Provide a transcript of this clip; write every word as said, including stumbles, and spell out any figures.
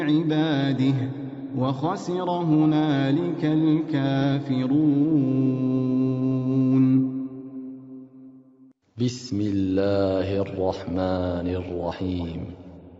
عباده وخسر هنالك الكافرون. بسم الله الرحمن الرحيم.